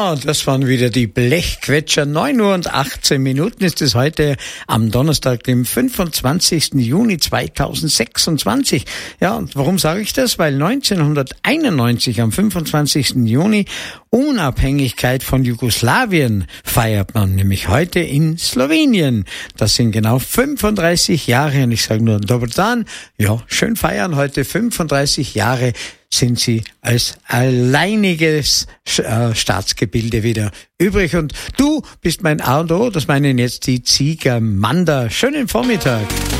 Ja, das waren wieder die Blechquetscher. 9:18 ist es heute am Donnerstag, dem 25. Juni 2026. Ja, und warum sage ich das? Weil 1991 am 25. Juni Unabhängigkeit von Jugoslawien feiert man, nämlich heute in Slowenien. Das sind genau 35 Jahre und ich sage nur dober dan. Ja, schön feiern heute 35 Jahre sind sie als alleiniges Staatsgebilde wieder übrig. Und du bist mein A und O, das meinen jetzt die Zigermander. Schönen Vormittag.